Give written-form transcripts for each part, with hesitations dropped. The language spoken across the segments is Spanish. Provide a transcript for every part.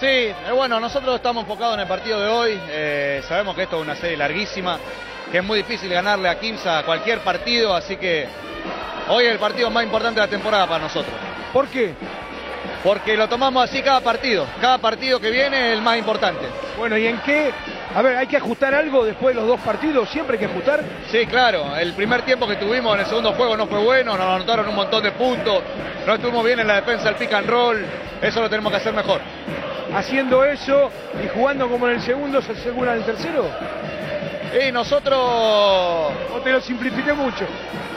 Sí, bueno, nosotros estamos enfocados en el partido de hoy. Sabemos que esto es una serie larguísima, que es muy difícil ganarle a Quimsa a cualquier partido, así que hoy es el partido más importante de la temporada para nosotros. ¿Por qué? Porque lo tomamos así cada partido que viene es el más importante. Bueno, ¿y en qué? A ver, ¿hay que ajustar algo después de los dos partidos? ¿Siempre hay que ajustar? Sí, claro. El primer tiempo que tuvimos en el segundo juego no fue bueno, nos anotaron un montón de puntos, no estuvimos bien en la defensa del pick and roll, eso lo tenemos que hacer mejor. Haciendo eso y jugando como en el segundo, ¿se asegura en el tercero? Y nosotros... ¿O te lo simplifiqué mucho?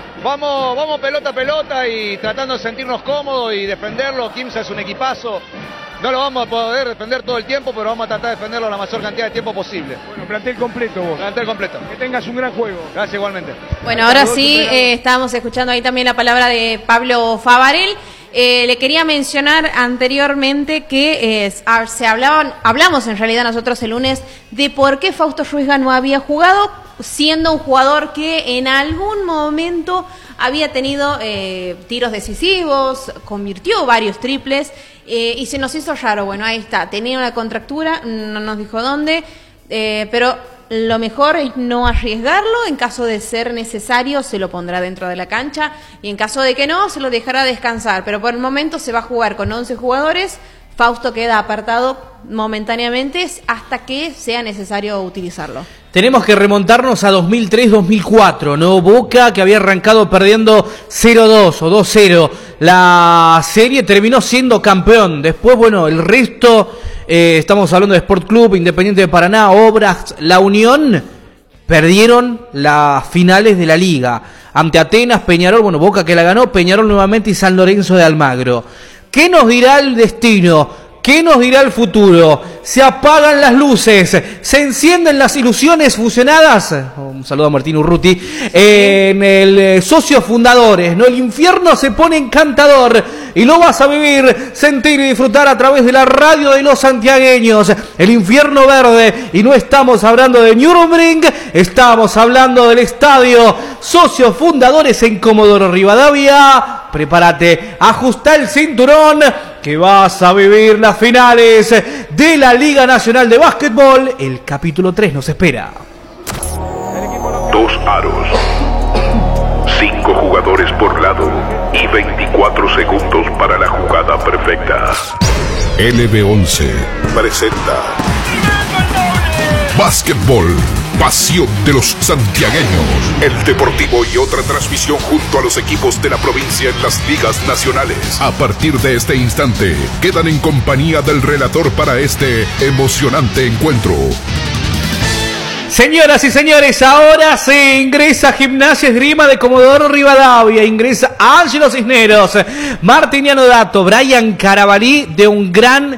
Vamos pelota a pelota y tratando de sentirnos cómodos y defenderlo. Quimsa es un equipazo. No lo vamos a poder defender todo el tiempo, pero vamos a tratar de defenderlo la mayor cantidad de tiempo posible. Bueno, plantel completo vos. Plantel completo. Que tengas un gran juego. Gracias igualmente. Bueno, ahora sí, estábamos escuchando ahí también la palabra de Pablo Favarel. Le quería mencionar anteriormente que hablamos en realidad nosotros el lunes de por qué Fausto Ruizga no había jugado, siendo un jugador que en algún momento había tenido tiros decisivos, convirtió varios triples y se nos hizo raro. Bueno, ahí está, tenía una contractura, no nos dijo dónde, pero lo mejor es no arriesgarlo. En caso de ser necesario se lo pondrá dentro de la cancha y en caso de que no, se lo dejará descansar, pero por el momento se va a jugar con 11 jugadores. Fausto queda apartado momentáneamente hasta que sea necesario utilizarlo. Tenemos que remontarnos a 2003-2004, ¿no? Boca, que había arrancado perdiendo 0-2 o 2-0. La serie terminó siendo campeón. Después, bueno, el resto, estamos hablando de Sport Club, Independiente de Paraná, Obras, La Unión, perdieron las finales de la Liga. Ante Atenas, Peñarol, bueno, Boca que la ganó, Peñarol nuevamente y San Lorenzo de Almagro. ¿Qué nos dirá el destino? ¿Qué nos dirá el futuro? Se apagan las luces, se encienden las ilusiones fusionadas. Un saludo a Martín Urruti. En el Socios Fundadores, ¿no? El infierno se pone encantador y lo vas a vivir, sentir y disfrutar a través de la radio de los santiagueños. El infierno verde, y no estamos hablando de Nürburgring, estamos hablando del estadio Socios Fundadores en Comodoro Rivadavia. Prepárate, ajusta el cinturón, que vas a vivir las finales de la Liga Nacional de Básquetbol. El capítulo 3 nos espera. 2 aros, 5 jugadores por lado y 24 segundos para la jugada perfecta. LB11 presenta Básquetbol, pasión de los santiagueños. El Deportivo y otra transmisión junto a los equipos de la provincia en las ligas nacionales. A partir de este instante, quedan en compañía del relator para este emocionante encuentro. Señoras y señores, ahora se ingresa a Gimnasia Esgrima de Comodoro Rivadavia, ingresa Ángelo Cisneros, Martiniano Dato, Brian Carabalí, de un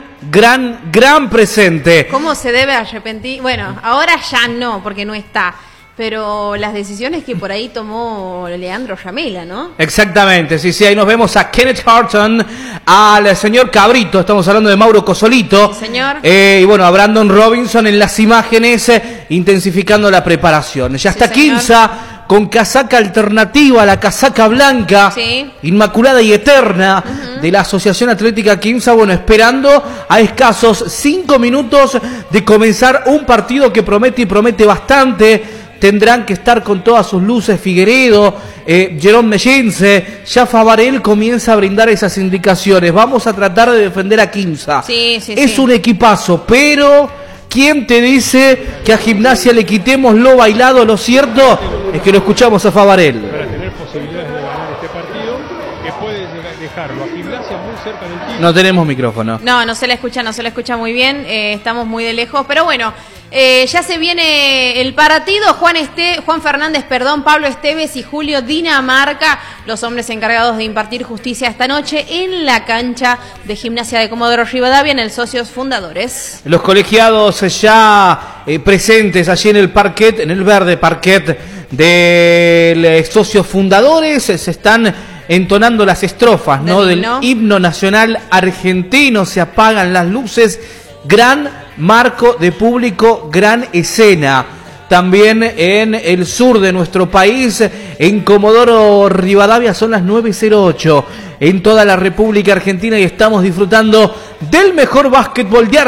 gran presente. ¿Cómo se debe arrepentir? Bueno, ahora ya no, porque no está. Pero las decisiones que por ahí tomó Leandro Ramela, ¿no? Exactamente, sí, ahí nos vemos a Kenneth Harton, al señor Cabrito, estamos hablando de Mauro Cosolito. Sí, señor. Y bueno, a Brandon Robinson en las imágenes, intensificando la preparación. Ya está Quimsa con casaca alternativa, la casaca blanca, sí, inmaculada y eterna, de la Asociación Atlética Quimsa, bueno, esperando a escasos 5 minutos de comenzar un partido que promete y promete bastante. Tendrán que estar con todas sus luces Figueredo, Jerón Mellense, ya Favarel comienza a brindar esas indicaciones. Vamos a tratar de defender a Quimsa. Sí, es un equipazo, pero ¿quién te dice que a Gimnasia le quitemos lo bailado? Lo cierto es que lo escuchamos a Favarel. Para tener posibilidades de ganar este partido, que puede dejarlo a Gimnasia muy cerca del tiro. No tenemos micrófono. No se la escucha muy bien, estamos muy de lejos, pero bueno, ya se viene el partido. Juan Fernández, Pablo Esteves y Julio Dinamarca, los hombres encargados de impartir justicia esta noche en la cancha de Gimnasia de Comodoro Rivadavia, en el Socios Fundadores. Los colegiados ya presentes allí en el parquet, en el verde parquet del Socios Fundadores, se están entonando las estrofas, ¿no? Del himno nacional argentino. Se apagan las luces, gran marco de público, gran escena. También en el sur de nuestro país, en Comodoro Rivadavia, son las 9:08 en toda la República Argentina y estamos disfrutando del mejor básquetbol de